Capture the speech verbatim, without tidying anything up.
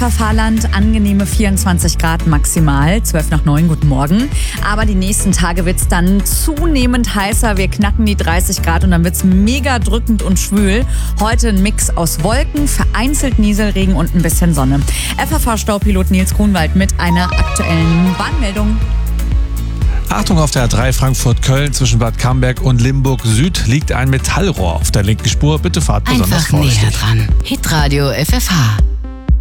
F F H-Land angenehme vierundzwanzig Grad maximal, zwölf nach neun, guten Morgen. Aber die nächsten Tage wird es dann zunehmend heißer. Wir knacken die dreißig Grad und dann wird es mega drückend und schwül. Heute ein Mix aus Wolken, vereinzelt Nieselregen und ein bisschen Sonne. F F H-Staupilot Nils Grunwald mit einer aktuellen Bahnmeldung. Achtung, auf der A drei Frankfurt-Köln zwischen Bad Camberg und Limburg Süd liegt ein Metallrohr auf der linken Spur. Bitte fahrt besonders Einfach vorsichtig. näher dran. Hitradio F F H.